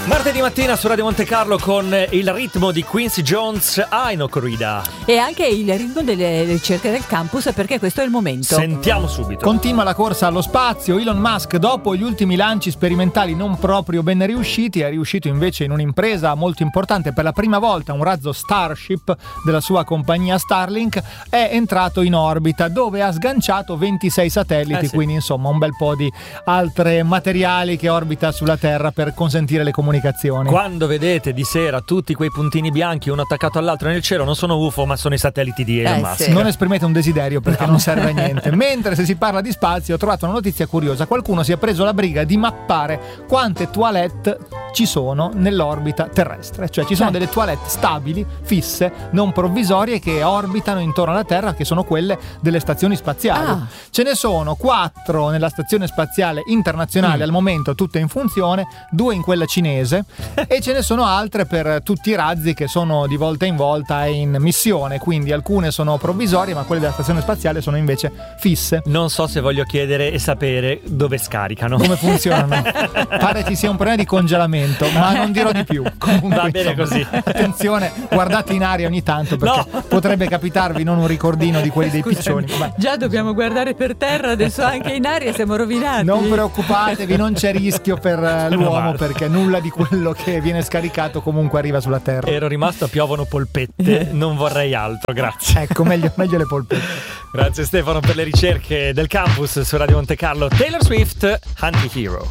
Martedì mattina su Radio Monte Carlo con il ritmo di Quincy Jones, Aino Corrida. E anche il ritmo delle ricerche del campus, perché questo è il momento. Sentiamo subito. Continua la corsa allo spazio. Elon Musk, dopo gli ultimi lanci sperimentali non proprio ben riusciti, è riuscito invece in un'impresa molto importante. Per la prima volta un razzo Starship della sua compagnia Starlink è entrato in orbita, dove ha sganciato 26 satelliti, sì. Quindi insomma un bel po' di altre materiali che orbita sulla Terra per consentire le comunicazioni. Quando vedete di sera tutti quei puntini bianchi uno attaccato all'altro nel cielo, non sono UFO ma sono i satelliti di Elon Musk. Sì. Non esprimete un desiderio perché non serve a niente. Mentre se si parla di spazio ho trovato una notizia curiosa. Qualcuno si è preso la briga di mappare quante toilette ci sono nell'orbita terrestre. Cioè ci sono delle toilette stabili, fisse, non provvisorie, che orbitano intorno alla Terra, che sono quelle delle stazioni spaziali. Ce ne sono 4 nella stazione spaziale internazionale al momento, tutte in funzione, 2 in quella cinese e ce ne sono altre per tutti i razzi che sono di volta in volta in missione, quindi alcune sono provvisorie ma quelle della stazione spaziale sono invece fisse. Non so se voglio chiedere e sapere dove scaricano. Come funzionano? Pare ci sia un problema di congelamento, ma non dirò di più. Comunque, Va bene così. Attenzione, guardate in aria ogni tanto perché potrebbe capitarvi non un ricordino di quelli dei piccioni. Vabbè. Già dobbiamo guardare per terra, adesso anche in aria siamo rovinati. Non preoccupatevi, non c'è rischio per l'uomo male. perché nulla di quello che viene scaricato comunque arriva sulla Terra. Ero rimasto a piovono polpette, non vorrei altro, grazie. Ecco, meglio le polpette. Grazie Stefano per le ricerche del campus su Radio Monte Carlo. Taylor Swift, Anti-Hero.